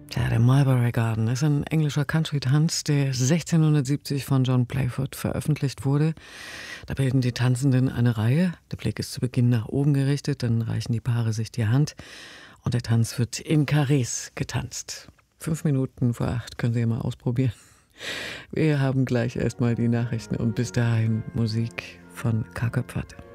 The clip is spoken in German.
Ja, der Mulberry Garden ist ein englischer Country-Tanz, der 1670 von John Playford veröffentlicht wurde. Da bilden die Tanzenden eine Reihe. Der Blick ist zu Beginn nach oben gerichtet, dann reichen die Paare sich die Hand und der Tanz wird in Karrees getanzt. 7:05 können Sie ja mal ausprobieren. Wir haben gleich erstmal die Nachrichten und bis dahin Musik von K. Köpfert.